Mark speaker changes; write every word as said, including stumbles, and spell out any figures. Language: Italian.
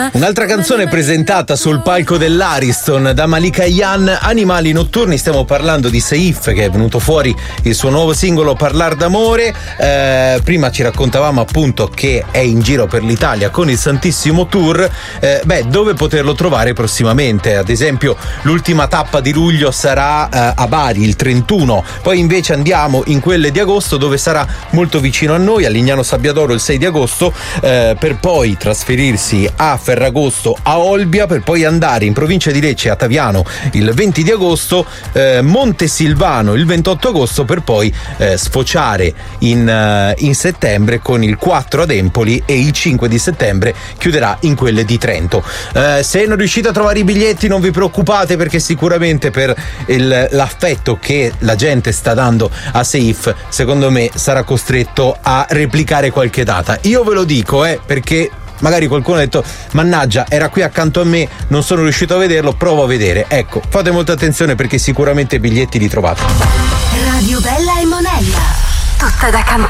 Speaker 1: Un'altra canzone presentata sul palco dell'Ariston da Malika Ayane, Animali notturni. Stiamo parlando di Seif, che è venuto fuori il suo nuovo singolo Parlar d'amore. Eh, prima ci raccontavamo appunto che è in giro per l'Italia con il Santissimo Tour. Eh, beh, dove poterlo trovare prossimamente? Ad esempio, l'ultima tappa di luglio sarà eh, a Bari il trentuno, poi invece andiamo in quelle di agosto, dove sarà molto vicino a noi, a Lignano Sabbiadoro il sei di agosto, eh, per poi trasferirsi a Ferragosto, a Olbia, per poi andare in provincia di Lecce a Taviano il venti di agosto, eh, Montesilvano il ventotto agosto, per poi eh, sfociare in, uh, in settembre con il quattro ad Empoli, e il cinque di settembre chiuderà in quelle di Trento. Eh, se non riuscite a trovare i biglietti non vi preoccupate, perché sicuramente per il, l'affetto che la gente sta dando a Seif, secondo me sarà costretto a replicare qualche data. Io ve lo dico, eh, perché magari qualcuno ha detto mannaggia, era qui accanto a me, non sono riuscito a vederlo, provo a vedere. Ecco, fate molta attenzione, perché sicuramente i biglietti li trovate.
Speaker 2: Radio Bella e Monella, tutta da cantare.